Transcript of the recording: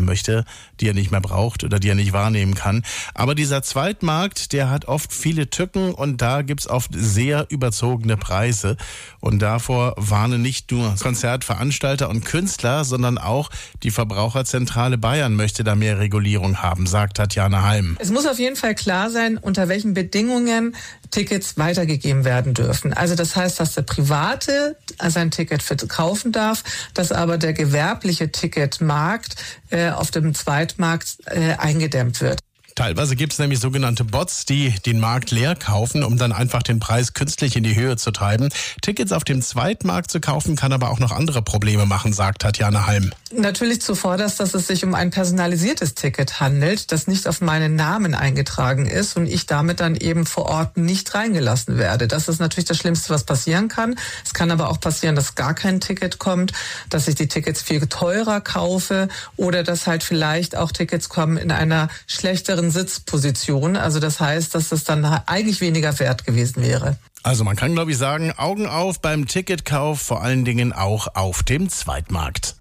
möchte, die er nicht mehr braucht oder die er nicht wahrnehmen kann. Aber dieser Zweitmarkt, der hat oft viele Tücken und da gibt's oft sehr überzogene Preise. Und davor warnen nicht nur Konzertveranstalter und Künstler, sondern auch die Verbraucherzentrale Bayern möchte da mehr Regulierung haben, sagt Tatjana Halm. Es muss auf jeden Fall klar sein, unter welchen Bedingungen Tickets weitergegeben werden dürfen. Also das heißt, dass der Private sein Ticket verkaufen darf, dass aber der gewerbliche Ticketmarkt auf dem Zweitmarkt eingedämmt wird. Teilweise gibt es nämlich sogenannte Bots, die den Markt leer kaufen, um dann einfach den Preis künstlich in die Höhe zu treiben. Tickets auf dem Zweitmarkt zu kaufen, kann aber auch noch andere Probleme machen, sagt Tatjana Halm. Natürlich zuvorderst, dass es sich um ein personalisiertes Ticket handelt, das nicht auf meinen Namen eingetragen ist und ich damit dann eben vor Ort nicht reingelassen werde. Das ist natürlich das Schlimmste, was passieren kann. Es kann aber auch passieren, dass gar kein Ticket kommt, dass ich die Tickets viel teurer kaufe oder dass halt vielleicht auch Tickets kommen in einer schlechteren Sitzposition. Also das heißt, dass es dann eigentlich weniger wert gewesen wäre. Also man kann, glaube ich, sagen, Augen auf beim Ticketkauf, vor allen Dingen auch auf dem Zweitmarkt.